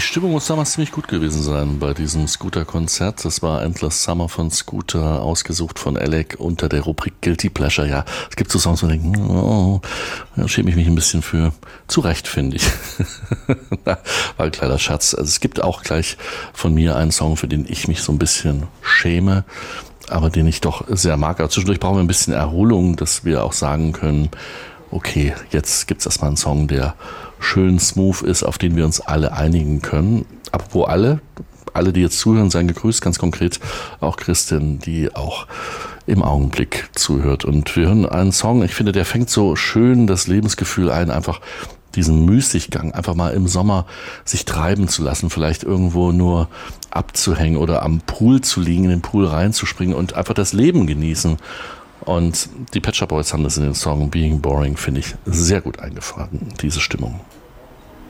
Stimmung muss damals ziemlich gut gewesen sein bei diesem Scooter-Konzert. Das war Endless Summer von Scooter, ausgesucht von Alec unter der Rubrik Guilty Pleasure. Ja, es gibt so Songs, wo man denkt, oh, da schäme ich mich ein bisschen für. Zu Recht, finde ich. War ein kleiner Schatz. Also es gibt auch gleich von mir einen Song, für den ich mich so ein bisschen schäme, aber den ich doch sehr mag. Aber zwischendurch brauchen wir ein bisschen Erholung, dass wir auch sagen können, okay, jetzt gibt's erstmal einen Song, der schön smooth ist, auf den wir uns alle einigen können. Apropos alle, die jetzt zuhören, seien gegrüßt, ganz konkret auch Christin, die auch im Augenblick zuhört. Und wir hören einen Song, ich finde, der fängt so schön das Lebensgefühl ein, einfach diesen Müßiggang, einfach mal im Sommer sich treiben zu lassen, vielleicht irgendwo nur abzuhängen oder am Pool zu liegen, in den Pool reinzuspringen und einfach das Leben genießen. Und die Pet Shop Boys haben das in den Song Being Boring, finde ich, sehr gut eingefangen, diese Stimmung.